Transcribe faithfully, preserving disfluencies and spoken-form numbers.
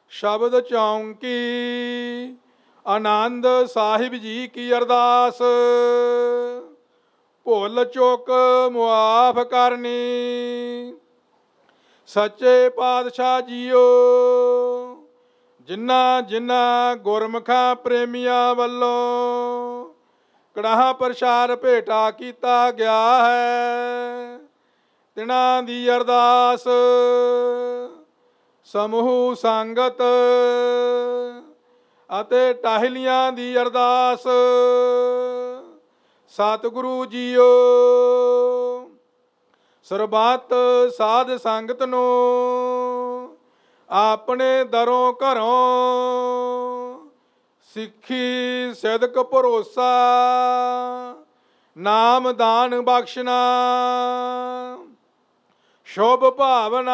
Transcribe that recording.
ਸ਼ਬਦ ਚੌਂਕੀ ਆਨੰਦ ਸਾਹਿਬ ਜੀ ਕੀ ਅਰਦਾਸ। ਭੁੱਲ ਚੁੱਕ ਮੁਆਫ ਕਰਨੀ ਸੱਚੇ ਪਾਤਸ਼ਾਹ ਜੀਓ। ਜਿਨ੍ਹਾਂ ਜਿਨ੍ਹਾਂ ਗੁਰਮੁਖਾਂ ਪ੍ਰੇਮੀਆਂ ਵੱਲੋਂ ਕੜਾਹ ਪ੍ਰਸ਼ਾਦ ਭੇਟਾ ਕੀਤਾ ਗਿਆ ਹੈ, ਤਿਨਾਂ ਦੀ ਅਰਦਾਸ ਸਮੂਹ ਸੰਗਤ ਅਤੇ ਟਾਹਲੀਆਂ ਦੀ ਅਰਦਾਸ। ਸਤਿਗੁਰੂ ਜੀਓ ਸਰਬੱਤ ਸਾਧ ਸੰਗਤ ਨੂੰ ਆਪਣੇ ਦਰੋਂ ਘਰੋਂ ਸਿੱਖੀ ਸਿਦਕ ਭਰੋਸਾ ਨਾਮ ਦਾਨ ਬਖਸ਼ਣਾ। ਸ਼ੁਭ ਭਾਵਨਾ